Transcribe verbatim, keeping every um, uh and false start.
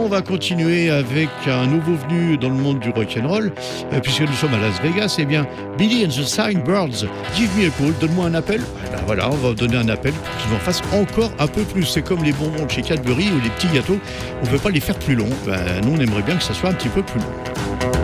on va continuer avec un nouveau venu dans le monde du rock'n'roll, euh, puisque nous sommes à Las Vegas. Eh bien, Billy and the Signbirds, Give Me a Call, donne-moi un appel. Eh ben voilà, on va donner un appel pour qu'ils en fassent encore un peu plus. C'est comme les bonbons de chez Cadbury ou les petits gâteaux, on ne peut pas les faire plus longs. Ben, nous, on aimerait bien que ça soit un petit peu plus long.